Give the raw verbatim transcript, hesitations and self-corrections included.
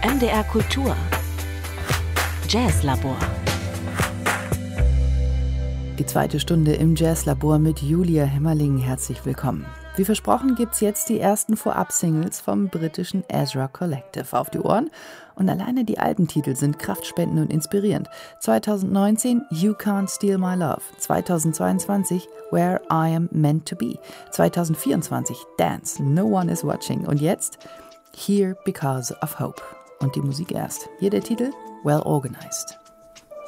M D R Kultur Jazzlabor. Die zweite Stunde im Jazzlabor mit Julia Hemmerling. Herzlich willkommen. Wie versprochen gibt's jetzt die ersten Vorab-Singles vom britischen Ezra Collective auf die Ohren. Und alleine die Albentitel sind kraftspendend und inspirierend. zwanzig neunzehn You Can't Steal My Love, zwanzig zweiundzwanzig Where I Am Meant to Be, zwanzig vierundzwanzig Dance, No One Is Watching und jetzt Here Because of Hope. Und die Musik erst. Hier der Titel Well Organized.